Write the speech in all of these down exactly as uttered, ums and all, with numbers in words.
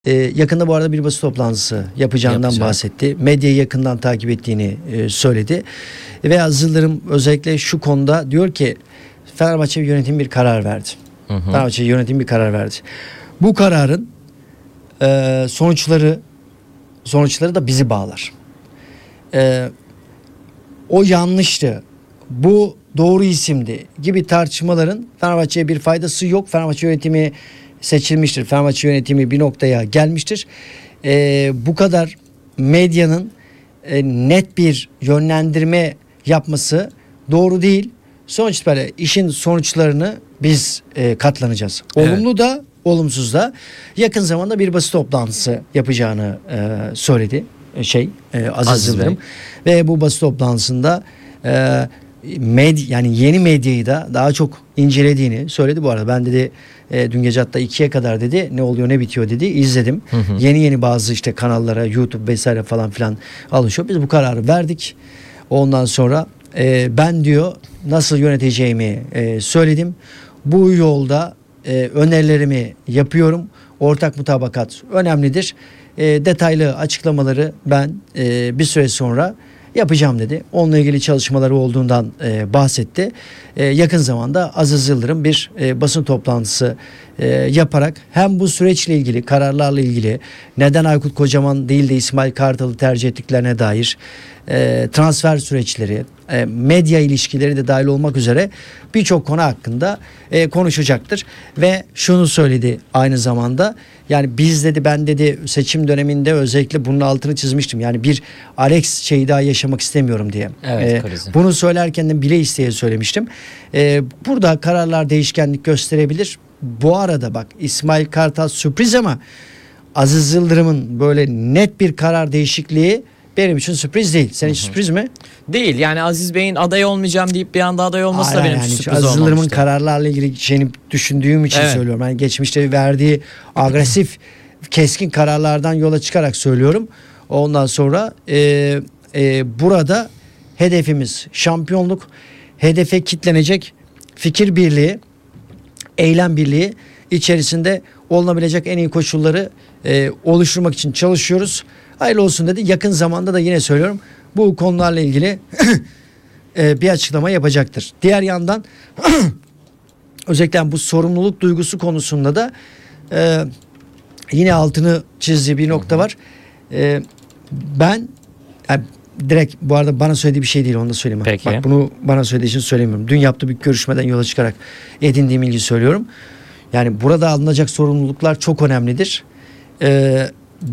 Ee, yakında bu arada bir basın toplantısı yapacağından Yapacak. bahsetti. Medyayı yakından takip ettiğini e, söyledi. Ve Aziz Yıldırım özellikle şu konuda diyor ki Fenerbahçe yönetim bir karar verdi. Hı hı. Fenerbahçe yönetim bir karar verdi. Bu kararın e, sonuçları sonuçları da bizi bağlar. E, o yanlıştı. Bu doğru isimdi gibi tartışmaların Fenerbahçe'ye bir faydası yok. Fenerbahçe yönetimi seçilmiştir. Fenerbahçe yönetimi bir noktaya gelmiştir. Ee, bu kadar medyanın e, net bir yönlendirme yapması doğru değil. Sonuç itibariyle işin sonuçlarını biz e, katlanacağız. Olumlu Evet. da olumsuz da yakın zamanda bir basın toplantısı yapacağını e, söyledi şey e, Aziz, Aziz Yıldırım. Ve bu basın toplantısında e, med yani yeni medyayı da daha çok incelediğini söyledi bu arada. Ben dedi e, dün gece hatta ikiye kadar dedi ne oluyor ne bitiyor dedi izledim. Hı hı. Yeni yeni bazı işte kanallara YouTube vesaire falan filan alışıyor. Biz bu kararı verdik. Ondan sonra e, ben diyor nasıl yöneteceğimi e, söyledim. Bu yolda e, önerilerimi yapıyorum. Ortak mutabakat önemlidir. E, detaylı açıklamaları ben e, bir süre sonra yapacağım dedi. Onunla ilgili çalışmaları olduğundan e, bahsetti. E, yakın zamanda Aziz Yıldırım bir e, basın toplantısı e, yaparak hem bu süreçle ilgili kararlarla ilgili neden Aykut Kocaman değil de İsmail Kartal'ı tercih ettiklerine dair e, transfer süreçleri, e, medya ilişkileri de dahil olmak üzere birçok konu hakkında e, konuşacaktır. Ve şunu söyledi aynı zamanda yani biz dedi ben dedi seçim döneminde özellikle bunun altını çizmiştim. Yani bir Alex şeyi daha yaşamak istemiyorum diye. Evet, E, krizi. bunu söylerken de bile isteye söylemiştim. E, burada kararlar değişkenlik gösterebilir. Bu arada bak İsmail Kartal sürpriz ama Aziz Yıldırım'ın böyle net bir karar değişikliği benim için sürpriz değil. Senin için sürpriz mi? Değil yani Aziz Bey'in aday olmayacağım deyip bir anda aday olması da Hayır, benim yani için şu sürpriz Aziz Yıldırım'ın olmamıştı. kararlarla ilgili şeyini düşündüğüm için Evet. söylüyorum. Yani geçmişte verdiği agresif keskin kararlardan yola çıkarak söylüyorum. Ondan sonra e, e, burada hedefimiz şampiyonluk. Hedefe kitlenecek fikir birliği, eylem birliği içerisinde olunabilecek en iyi koşulları e, oluşturmak için çalışıyoruz. Hayırlı olsun dedi. Yakın zamanda da yine söylüyorum bu konularla ilgili e, bir açıklama yapacaktır. Diğer yandan özellikle bu sorumluluk duygusu konusunda da e, yine altını çizdiği bir nokta var. E, ben yani direkt bu arada bana söylediği bir şey değil onu da söyleyeyim. Peki. Bak bunu bana söylediği için söylemiyorum. Dün yaptığı bir görüşmeden yola çıkarak edindiğim ilgi söylüyorum. Yani burada alınacak sorumluluklar çok önemlidir. Ee,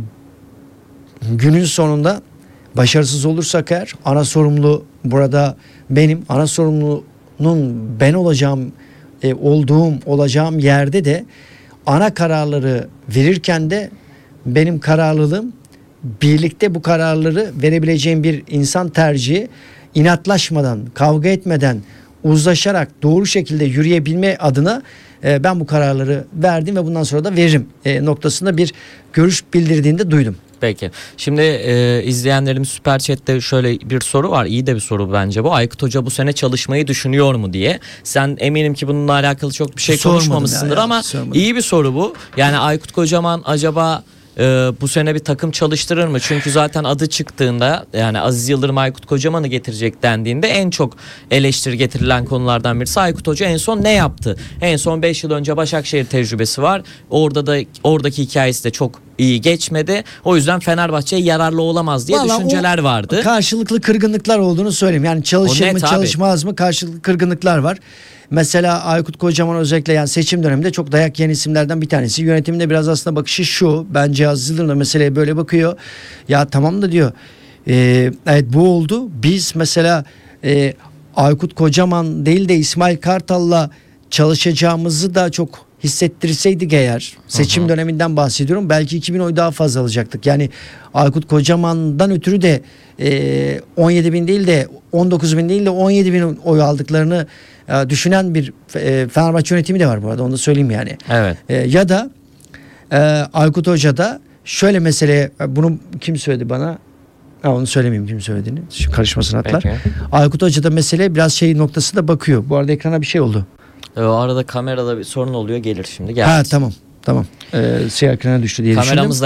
günün sonunda başarısız olursak eğer ana sorumlu burada benim. Ana sorumlunun ben olacağım e, olduğum olacağım yerde de ana kararları verirken de benim kararlılığım birlikte bu kararları verebileceğim bir insan tercihi inatlaşmadan, kavga etmeden, uzlaşarak doğru şekilde yürüyebilme adına e, ben bu kararları verdim ve bundan sonra da veririm e, noktasında bir görüş bildirdiğinde duydum. Peki. Şimdi e, izleyenlerimiz Süper Chat'te şöyle bir soru var. İyi de bir soru bence bu. Aykut Hoca bu sene çalışmayı düşünüyor mu diye. Sen eminim ki bununla alakalı çok bir şey Sormadım konuşmamışsındır ya, ya, ama sormadım. iyi bir soru bu. Yani Aykut Kocaman acaba e, bu sene bir takım çalıştırır mı? Çünkü zaten adı çıktığında yani Aziz Yıldırım Aykut Kocaman'ı getirecek dendiğinde en çok eleştiri getirilen konulardan birisi Aykut Hoca en son ne yaptı? En son beş yıl önce Başakşehir tecrübesi var. Orada da oradaki hikayesi de çok iyi geçmedi. O yüzden Fenerbahçe'ye yararlı olamaz diye Vallahi düşünceler o vardı. Karşılıklı kırgınlıklar olduğunu söyleyeyim. Yani çalışır O net mı abi. çalışmaz mı karşılıklı kırgınlıklar var. Mesela Aykut Kocaman özellikle yani seçim döneminde çok dayak yiyen isimlerden bir tanesi. Yönetimde biraz aslında bakışı şu. Bence Aziz Yıldırım da meseleye böyle bakıyor. Ya tamam da diyor. E, evet bu oldu. Biz mesela e, Aykut Kocaman değil de İsmail Kartal'la çalışacağımızı da çok hissettirseydik eğer seçim Hı hı. döneminden bahsediyorum belki iki bin oy daha fazla alacaktık. Yani Aykut Kocaman'dan ötürü de e, on yedi bin değil de on dokuz bin değil de on yedi bin oy aldıklarını e, düşünen bir e, Fenerbahçe yönetimi de var bu arada onu da söyleyeyim yani. Evet. E, ya da e, Aykut Hoca da şöyle mesele bunu kim söyledi bana? Ha, onu söylemeyeyim kim söylediğini. Şu karışmasın hatlar. Peki. Aykut Hoca da mesele biraz şey noktası da bakıyor. Bu arada ekrana bir şey oldu. E, o arada kamerada bir sorun oluyor gelir şimdi. Gelsin. Ha tamam. Tamam. Ee, şey ekrana düştü diye düşündüm. Kameramız da